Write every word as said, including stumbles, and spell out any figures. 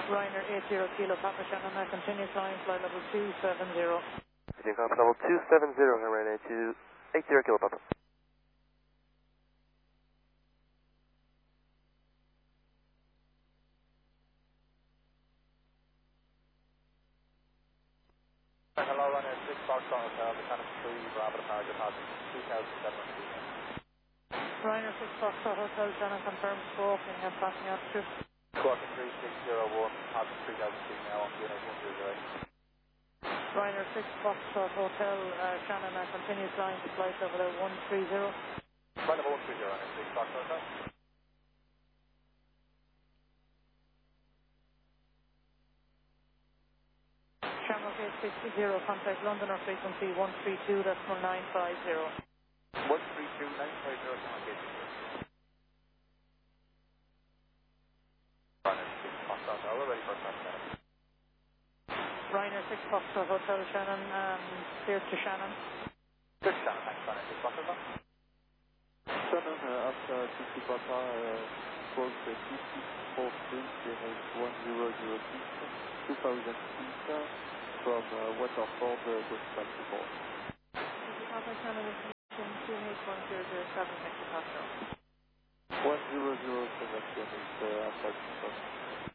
Ryanair eight zero Kilo Papa Shannon, uh, continue flying, flight level two seven zero. Continue flight level two seven zero, Ryanair eight zero Kilo Papa. Hello, Ryanair six Foxtrot Hotel, Mechanic three, Bravo Park, deposit two thousand seven hundred. Ryanair six Foxtrot Hotel Shannon confirms squawking and passing altitude. Squawking three six zero one, deposit three thousand feet now on P N H one zero zero eight. Ryanair six Foxtrot Hotel uh, Shannon, uh, continue flying to flight level one three zero. Flight level one three zero, Ryanair six Foxtrot Hotel. Shamrock eight six zero, contact Londoner frequency one three two decimal nine five zero. one three two nine five zero, Shamrock eight six zero. Ryanair six Foxtrot Hotel, we're ready for a touchdown. Ryanair six Foxtrot Hotel Shannon, um, clear to Shannon. Good Shannon, thanks, Ryanair six Foxtrot Hotel. Shannon, uh, after fifty Papa, uh, quote uh, fifty four three, P N H one zero zero six, two thousand feet uh, from uh, Waterford, uh, West Baltimore. Papa Shannon information P N H one zero zero seven, Victor Foxtrot. one zero zero seven, P N H uh, Alpha Victor.